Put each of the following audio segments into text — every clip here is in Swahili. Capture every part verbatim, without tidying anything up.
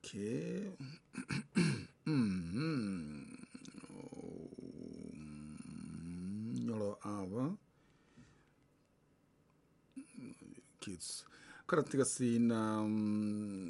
Okay. Mhm. Nyolo ava. Kids. Katika sina um,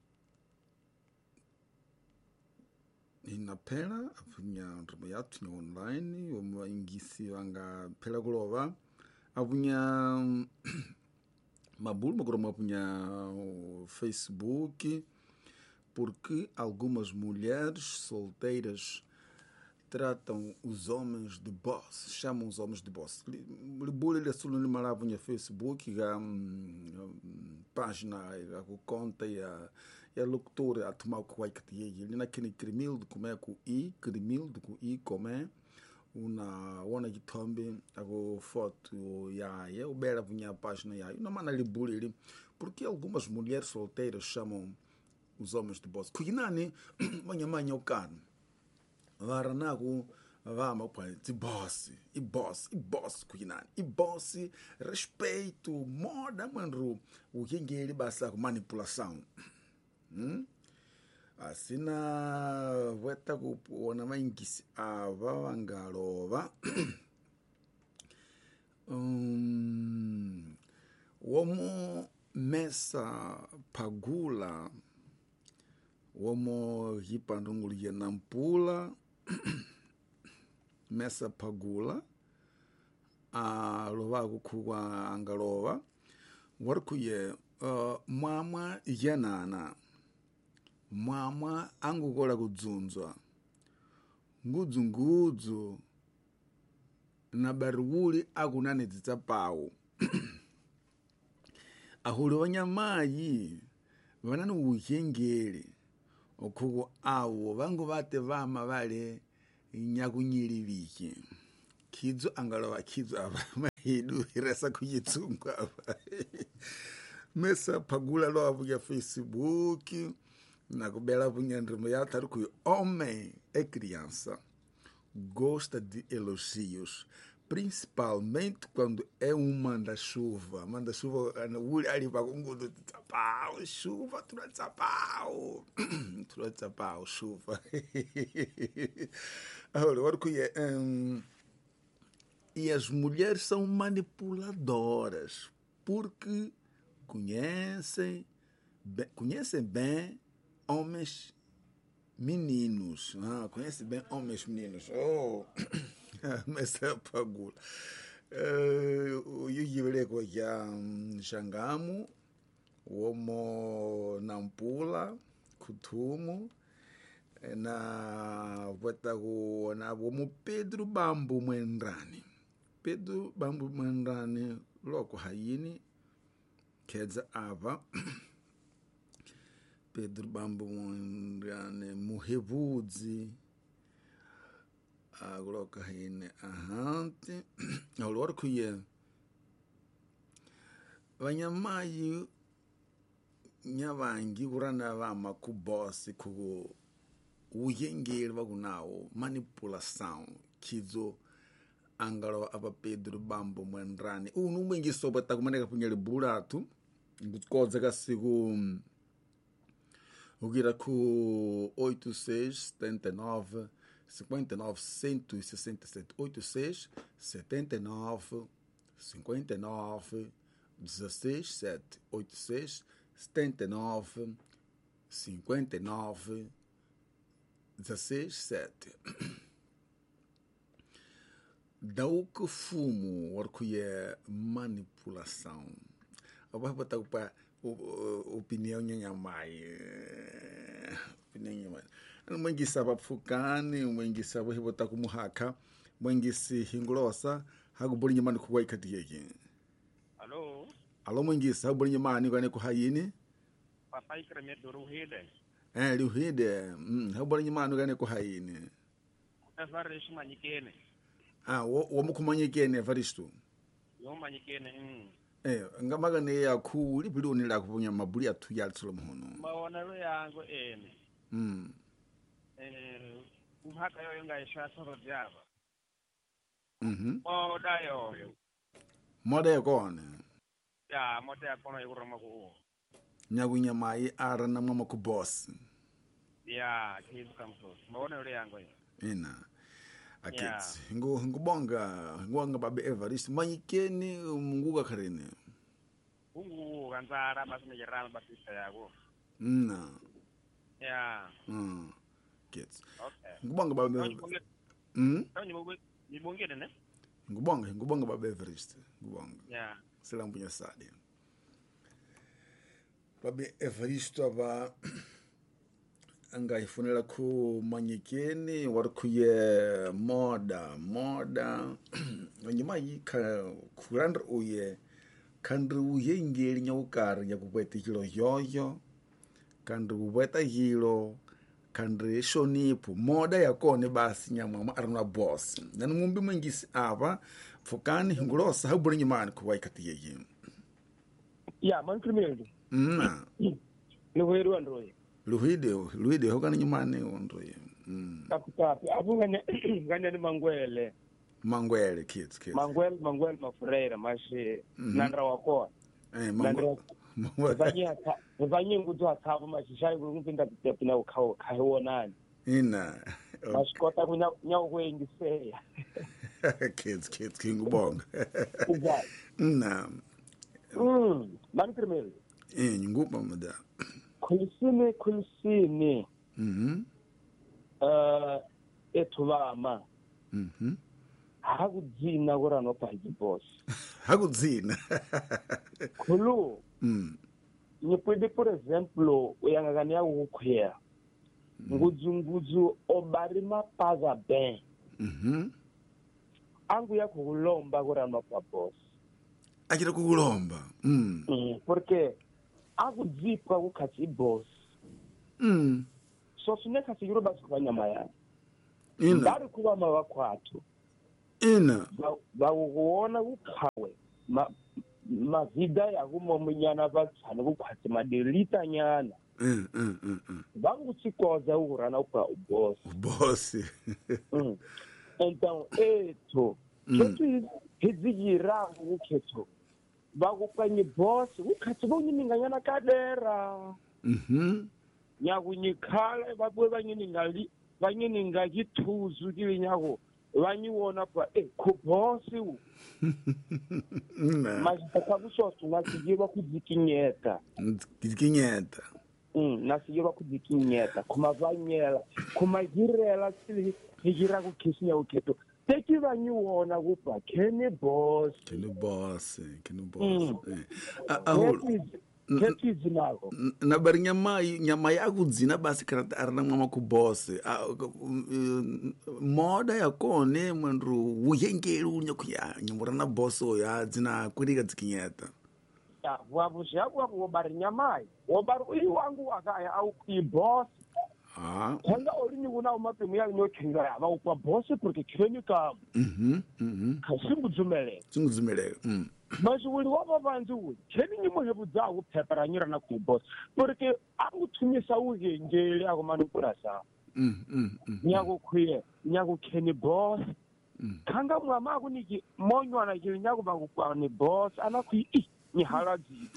inapela apunya ndrama yatu ni online wama ingisi wanga pela kulova apunya um, mabulu makurama apunya uh, Facebook porque algumas mulheres solteiras tratam os homens de boss, chamam os homens de boss. Libuli le sulu ni malabu nya Facebook ga um, página ga conta ya ya locutor atuma ko ai kati ele na kini crimil do como é com i crimil do com i como é una wana gitombe ago foto ya ya o bera vinha página ya na mana libuli ele porque algumas mulheres solteiras chamam os homens de boss. Kuinani manya manya o cano varanaku vama pai de boss e boss e boss kuinani e boss respeito moda manru o yengeli basa com manipulação hum? Asina weta kuona maingisi ava wangalova um, womo mesa pagula womo hipandungulia nampula mesa pagula a lova kuwa angalova warkuye uh, mama yanana mama angukola kudzunzwa ngudzungudzu na bariwuli akunane dzitsapawo ahuli wanyamayi vanani uhengeli okuko awo vangu vate vama vale nyakunyili viki kidzo angalowa kidzo ava mahidu irasa kuyitsungwa ava mesa pagula lo avuya Facebook na kubela vunya ndrimo ya taru kuyo homem é criança gosta de elogios principalmente quando é um manda-chuva. Manda-chuva, ali para o mundo de tapau, chuva, tudo de tapau, tudo de tapau, chuva. Agora, que é, um, e as mulheres são manipuladoras porque conhecem bem, conhecem bem homens meninos, ah, conhecem bem homens meninos. Oh. Mas é pagula. O yivleko ya Xangamu, womo nampula, kutumu, na watago na womo Pedro Bambu Mwendrani. Pedro Bambu Mwendrani loko hayini kedza ava. Pedro Bambu Mwendrani muhevudzi agloka hine ahante olor kuye vanyamayi nyavangi kurana vama ku boss ku uyengeli vakunawo manipulação kidzo angalo ava Pedro Bambo Mwendrani unu mwengi soba takumaneka punyele bulatu ngutkodza kasiku ugira ku oito seis sete nove cinquenta e nove, cento e sessenta e sete, oitenta e seis, setenta e nove, cinquenta e nove, dezesseis, sete, oitenta e seis, setenta e nove, cinquenta e nove, dezesseis, sete. Da o que fumo, o que é manipulação. Eu vou botar para opinião minha mãe. Opinião minha mãe. Mwengi saba fukani, mwengi saba hibota kumuhaka, mwengi si hinglosa, hagu boli nyamani kuwai kati yeki. Alo? Alo mwengi saba boli nyamani kwa neko hayini? Papa ikreme duru hide. Eh, liu hide. Mm, hagu boli nyamani kwa neko hayini? Evaristo manyikene. Ah, wamu kumanyikene Evaristo? Yo manyikene, mm. Eh, ngamaga ne ya ku, li bili unila kupunya mabuli ya tuyal tulo mhono. Mawanalo yango ene. Mm. Eh, umhaka yoyo ngaisha soro java. Mhm. Moda yoyo. Moda yokone. Ya, moda yakono yurama ku. Nyagu nyamai ara na mama ku boss. ya kids kamsosi maona yule yango hiyo ina akets ngo ngubonga ngwanga babe Evarist manyikeni munguka kharene ungu kanzara basi nejerama basi yako na ya mm kets okay ngubonga babe mm nibongele ne ngubonga ngubonga babe Evarist ngubonga ya selambunya sadi babe Evarist aba angayifunela ku manyikeni warikuye moda moda nyuma yika kurandra uye kandri uye ingeli nyawukari yakubweta hilo yoyo kandri ubweta hilo kandri shonipu moda yakone basi nyamama aruna boss nani ngumbi mwingisi aba fukani ngulosa habuli nyumani kuwaikati yeye ya mankrimeli mm luheru androye luhide luhide hokana nyumani ondroye mm kapi abu nganya nganya ni mangwele mangwele kids kids mangwele mangwele mafurera mashi nandra wako eh mangwele vanya vanya ngutu akava mashisha ngupinda kupina ukhawo khayonani ina masikota kunya nyawwengi seya kids kids kingubonga uza na mm mankrimeli eh ngupa mada kulisini kulisini mhm uh etubama mhm hakudzina kurano paji boss hakudzina khulu mm nyipwede por exemplo uyangakani ya ukukhwea ngudzu ngudzu obari mapaza ben mhm angu ya kulomba kurano pa boss akira kukulomba mm mm porque akudzipa ukhathi boss mm so suneka siguro basi kwa nyama ya ina ndari kuba mawakwathu ina bakuona ukhawe ma mavida yakumo munyana vatsana kukhwatsi madelita nyana mm mm mm vangutikoza ukurana kwa boss boss mm então eto ketu hizijira ukhetho bakupanye boss ukhathi bonyininga kadera mhm nyakunyikhala babwe banyiningali banyininga kithuzu kilinyako banyiwona pa eh ku boss u na masipaka kusoso nasijiba kudzikinyeta kudzikinyeta mm nasijiba kudzikinyeta kuma vanyela kuma girela sili hijira kukhisinya ukhetho teki banyiwona kupa kene boss kene boss kene boss eh ahul ketu zinako na bari nyama nyama yakudzina basi karata arina mama ku boss moda yakone mwandru uyengeli unya kuya nyamura na boss ya dzina kurika dzikinyeta ya wabu shabu wabu bari nyama wobari uyu wangu akaya au ku boss ah kanga olinyi kuna umapemu ya nyothinga ya ba ku boss porque kwenyu ka mhm mhm kasimbuzumele singuzumele mm masuli waba bantu uyu keni nyimo hebudza ukuphepera nyira na ku boss porque akuthumisa uyengeli akumanipulasa mm mm mm nyakukhwiye nyakukheni boss kanga mwama akuniki monywana kili nyakuba ku ni boss anakhi i ni halaji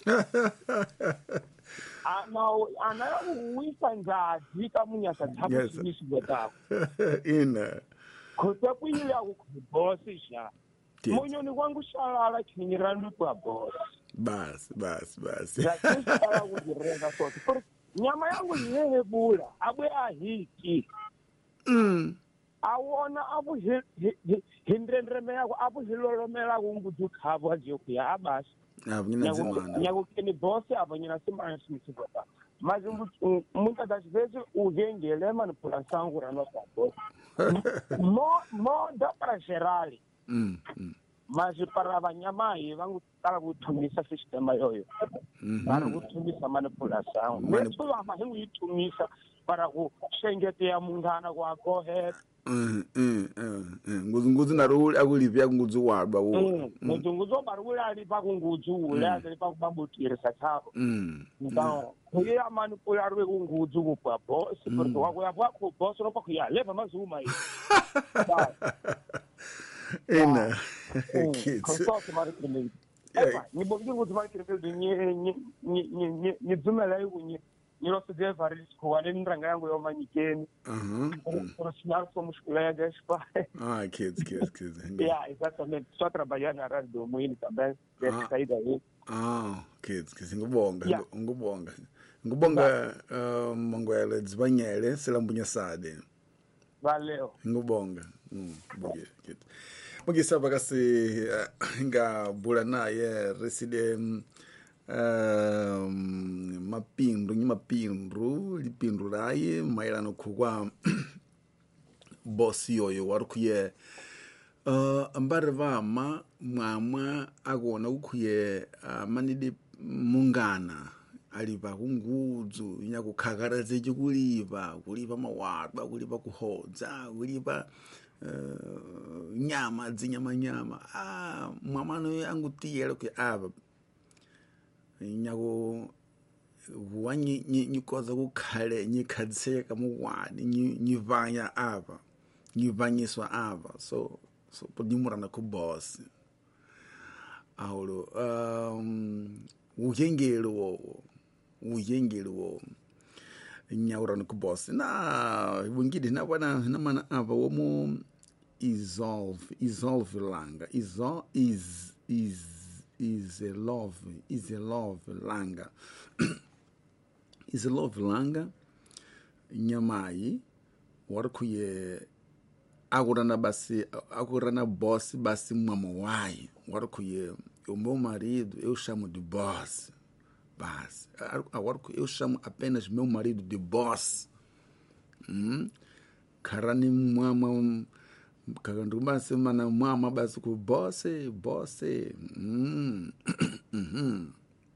ana ana uwisa nzazi kamunyasa thabu simisi betako ina khotsa kuyila ku boss sha monyoni kwangu shalala kinyirandu kwa boss bas bas bas yakusala kujirenga sote por nyama yangu yehebula abwe ahiki mm awona abu hindrendreme yako abu hilolomela kungudu khabo ajiyokuya abasi abunyinazimana nyakukeni boss abanyina simana simisibota mazi umuntu adashivezi uvengele manipulação kurano kwa boss mo mo da para gerali mm mm mas para abanyamayi bangutala kuthumisa sistema yoyo para kuthumisa manipulação methu amahe uyithumisa para kushengete ya mungana kwa go ahead mm mm mm nguzu nguzu naro akulipya nguzu waba wo nguzu nguzu barula ali pa nguzu ule ali pa kubambutira sathabo mm então kuye amanipularo kunguzu kupha boss porque wakuya kwakho boss ropa kuya leva mazuma yi ina kids konsoke mari kremeli eba nibonge nguzu mari kremeli ni ni ni ni dzumela yikunye niloside varisco wane niranga yangu yomanyikeni profissional somos colegas pá. Ah, kids kids kids Yeah, exatamente, só trabalhar na rádio do Moinho também deve Ah. sair daí. Ah, kids kids ngubonga Yeah. ngubonga ngubonga uh, Mangwele Dzibanyele Selambunya Sade. Valeu. Ngubonga. Mm, buye kids. Mugisaba kasi uh, ngabula naye reside um, mapindu nyi mapindu lipindu laye mailano kugwa bosi yoyo warukuye uh, ambare vama mwamwa agona ukuye uh, manidi mungana aliva kunguzu inyakukhakaraze chikuliva kuliva mawatwa kuliva kuhodza kuliva uh, nyama dzinyama nyama ah mwamano angutiyela ku ava nyaku wanyi nyikoza kukhale nyikhadzeka muwani nyivanya ava nyivanyiswa ava so so podimurana ku boss aulo um ujengelo wo ujengelo wo nyaurana ku boss na wingidi na wana na mana ava wo mu isolve isolve langa iso is is is a love is a love langa is a love langa nyamai warukuye agurana basi agurana boss basi mama wai warukuye o meu marido eu chamo de boss bas agora eu chamo apenas meu marido de boss hum karani mama kaganduma semana mama basi ku boss boss hum hum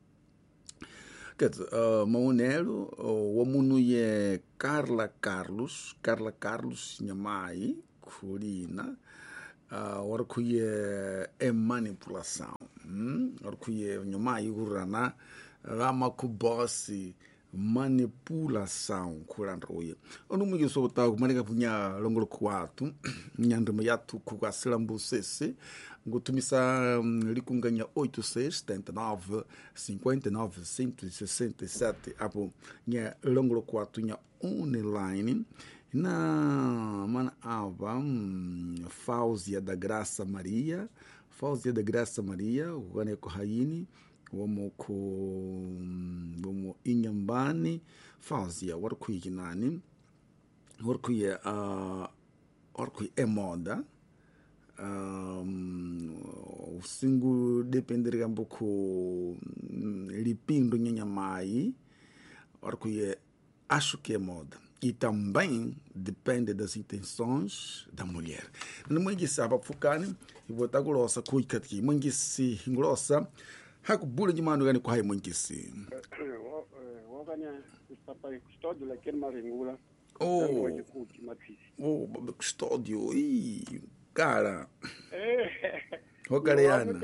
Quer uh, Maunelo, o munu ye Carla Carlos, Carla Carlos Nyamai, Curina, uh, orkuye é manipulação, hum? Orkuye Nyamai Urana, Rama Kubossi, manipulação, Kuranroye. O número que sou tal, Maria Punha Longo quatro, Nhandmayatu Kugaselambu Sese, Gutumisa Likunganya oito seis sete nove cinco nove cento e sessenta e sete apo nya Longo quatro nya online na mana ava Fáuzia da Graça Maria, Fáuzia da Graça Maria, o Ganeko Haini, o ko o Inhambani, Fáuzia, Warkui Ginani, Warkui a Warkui é moda. Um, o singo depender um pouco lipindo Nyamai, porque acho que é moda e também depende das intenções da mulher. Não me disse a bafukani e botar grossa cuica aqui, me disse grossa, haco bula de mano ganho corre me disse. O ganha está para custódio lá que maringula. Oh, oh, custódio e cara, o Careana,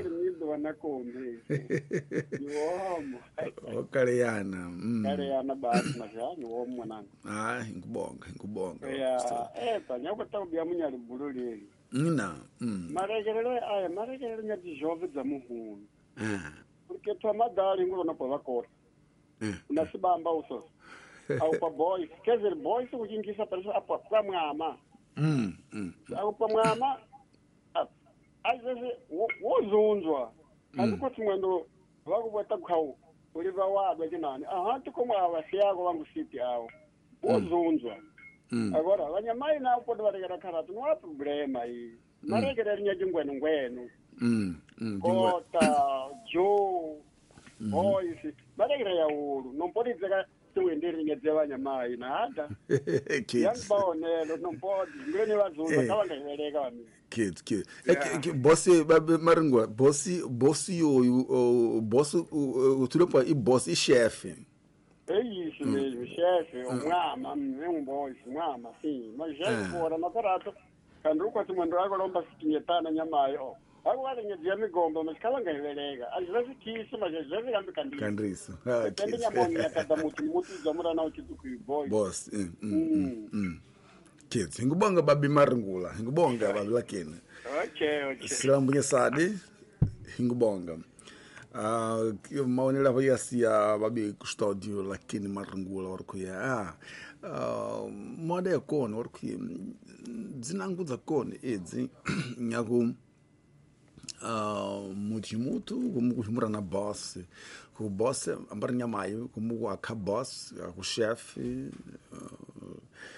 o Careana, Careana basi na já no homem não. Ah, incubonga, incubonga. É, é, tá, não que tá o biamo nyari bululi. Não, Maregerele, ah, maregerele nya de jovem da muhu. Ah, porque tu amadari ngulo na pova cor. Na sibamba uso. Au pa boys, quer dizer boys o jingi sa parece a pa mama. hum, hum. Au pa mama. Às vezes o zunzwa. Quando continuando logo botar khau. Uliva wa baginani. Ah, tu como a siago wangu siti ao. O zunzwa. Agora, vanya mai na pode varegera karatu, não há problema aí. Maregera nya jingwenu ngwenu. Hum, hum. Kota, Joe, boys. Maregera ya uru. Não pode dizer tu endere nya dzevanya mai nada. Kids. Yambonelo não pode. Ngwenu wazunza kawanga iwereka wami. Kids, kids. É que bosse marangua, bosse, bosse o bosse o tudo para e bosse chefe. É isso mesmo, chefe, um ama, é um boy, um ama, sim. Mas já fora na parada, quando o quatro mandou agora uma fiquinhetana na maio. Agora minha dia me gomba, mas calanga iwereka. Às vezes quis, mas às vezes gambe candriço. Candriço. Ah, depende da moninha cada muito muito zamura na uchitu ku boy. Boss. Hum, hum. Kids, ngubonga babi marangula, ngubonga babi lakini. Okay, okay. Silambunya sadi, ngubonga. uh, maonela vayasiya babe kustudio lakini marungula warikuya ah, uh, moda yakona warikuya dzinangu dzakona edzi nyaku uh, muti mutu kumukuhimura na boss ku boss ambari nyamayi kumuku akha boss ku chef uh,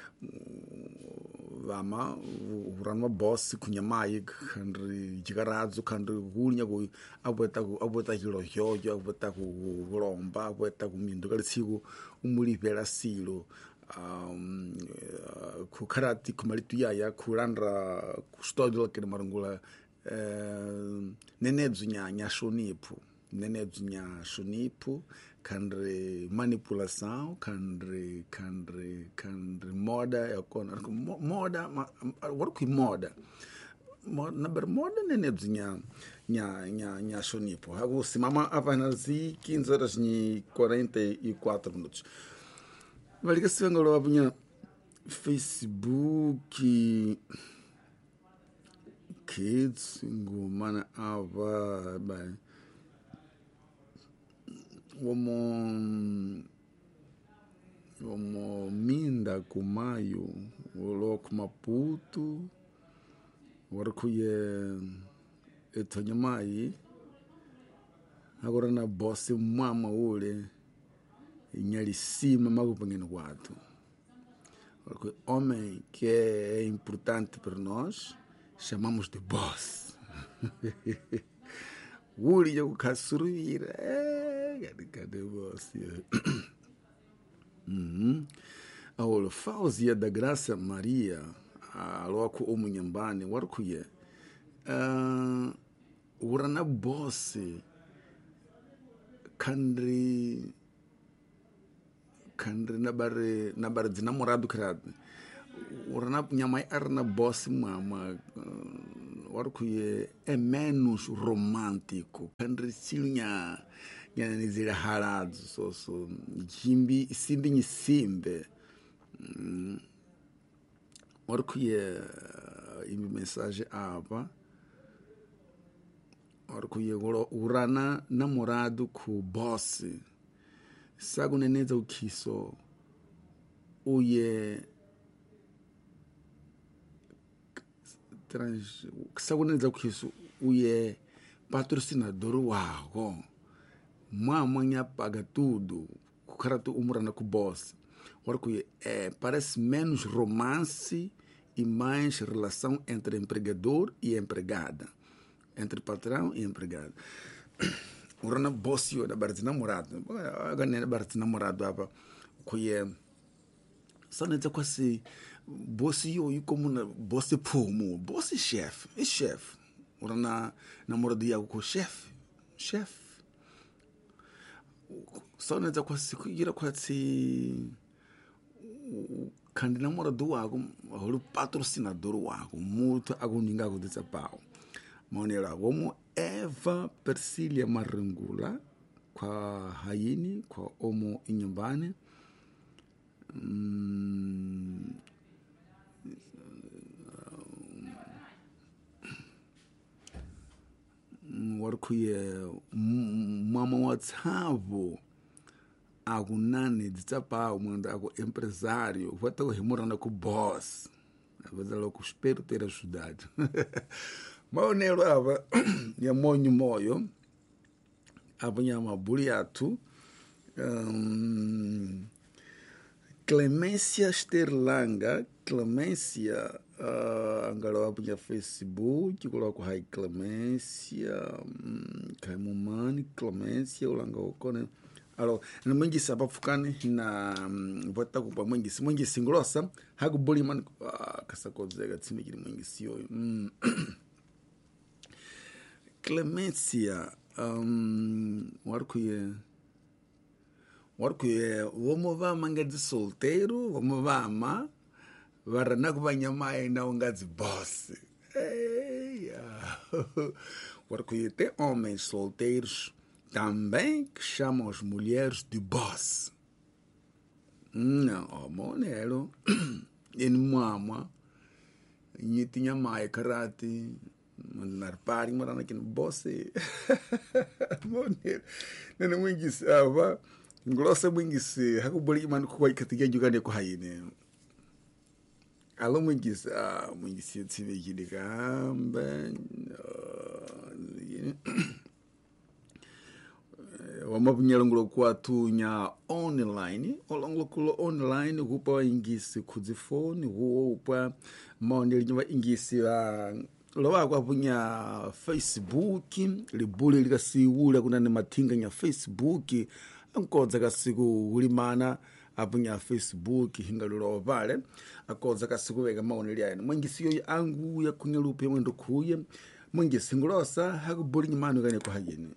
vama uranwa boss kunyamayi khandri jikaradzo khandri kunya ku abweta ku abweta hilo hyoyo abweta ku lomba abweta ku mindu kalitsiku umulipela silo um uh, ku karati kumalitu yaya kulandra ku studio lakini marungula uh, nenedzo nya nya shonipu nenedzo nya shonipu kandre manipulação kandre kandre kandre moda yakona moda warku moda na ber moda nenedzo nya nya nya nya shonipu hago simama avanazi quinze horas ni quarenta e quatro minutos. Valika sivangalo apunya Facebook kids ngumana ava ba womo womo minda kumayo woloko Maputo warkuye etonyamai agora na boss mama ule inhalicima magupangendo quatro. Porque homem que é importante para nós chamamos de boss. Uli eu kasuruira, é, cadê você? Uhum. A Olofáusia da Graça Maria, a loco o Munhambane, warkuye. Ah, urana boss kandri kandri na bare na bare namorado krad urana nyamai arna boss mama uh, warkuye é menos romântico kandri silnya yana nizira haradzo so so jimbi simbi ni simbe mm. Warkuye uh, imi mensagem apa warkuye urana namorado ku boss sago neneza ukiso uye trans sago neneza ukiso uye patrocinador wako mama nya paga tudo ku karatu umurana ku boss warkuye é parece menos romance e mais relação entre empregador e empregada, entre patrão e empregado. Urana boss yo da barzi namorado agane na barzi namorado apa kuye saneta kwasi boss yo yi como na boss pomo boss chef e chef urana namorado ya ko chef chef saneta kwasi kugira kwasi kandi namorado wako holu patrocinador wako muito agoninga ko ditsapao maonela gomo Eva Persília Marungula kwa Haini kwa Omo Inyumbani mm, warkuye mama watsavo agunani ditsapa mwanda ako empresário vota ko himurana ku boss avazalo ku espero ter ajudado. Maonelo ava ya monyo moyo apanha mabuli atu um, Clemência Sterlanga Clemência uh, angalo apanha Facebook coloco hai Clemência um, Caimumani Clemência ulanga okone alo na mwingi sapa fukani na um, vota kupa mwingi si mwingi singlosa hagu buli man uh, kasakozega tsimikiri mwingi siyo mm. Clemência um, warkuye warkuye vamos vama ngazi solteiro vamos vama varana kuvanyamai na ngazi boss eia warkuye tem homens solteiros também que chamam as mulheres de boss não o monero em mama e tinha mai karate narpari morana aqui no bosse. Nene mwingisi ava nglosa mwingisi hakubuli imani kwa ikatikia jugane kwa haine. Alo mwingisi ah mwingisi tsive kidikamba wamapunyalongulo kwatunya online olongulo kulo online kupa ingisi kudzifoni huopa maoneli nyumba ingisi wa lowa kwa punya Facebook libuli likasiwula kunane matinga nya Facebook ankodza kasiku ulimana apunya Facebook hingalulo vale akodza kasiku weka maoneli ayana mwingisi yoyi angu ya kunyalupe mwendo kuye mwingisi ngulosa hakubuli nyimano kane kwa hajeni.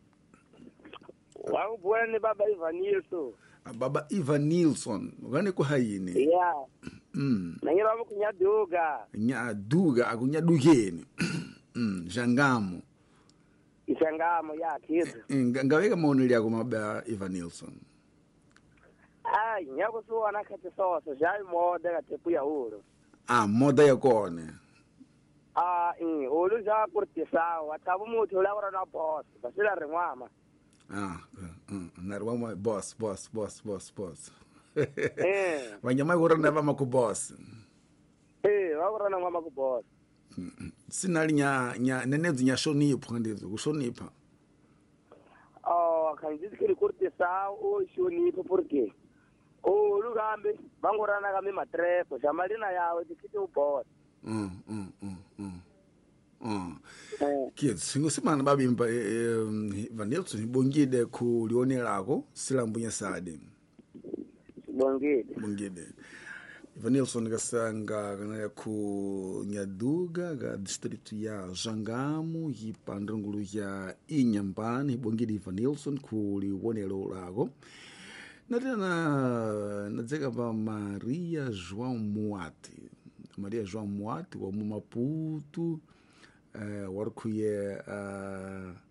Wangu bwana baba Ivan Nilsson. Baba Ivan Nilsson, gane ko hayini. Yeah. Mm. Nangira mu kunyaduga. Nyaduga akunyadugeni. Mm, jangamo. Isangamo ya kids. Ngaweka maoneli yako baba Ivan Nilsson. Ai, nyako so anakati soso, jai moda katepu ya uro. Ah, moda ya kone. Ah, in, ulu ja kurti sawa, tabu mutu la ora na boss, basila remama. Ah, uh, narwama boss, boss, boss, boss, boss. Eh. Wanyama gora na vama ku boss. Eh, wagora na ngama ku boss. Sinali nya nya nenezi nya shonipa ndizo, kushonipa. Oh, kanjisi kiri kurti sawa, o shonipa porque. Oh, lugambe, bangora na kami matrepo, jamalina yawe tikiti u boss. Mm, mm, mm, mm. Mm. Kids, singo simana babi mpa Ivan Nilsson bongide ku lionelako silambunya sade. Bongide. Bongide. Ivan Nilsson gasanga kana ku Nyaduga ga district ya Jangamo yipandrungulu ya Inyambani bongide Ivan Nilsson ku lionelo lako. Natena nadzeka ba Maria João Muati. Maria João Muati wa Maputo. Uh, warkuye uh,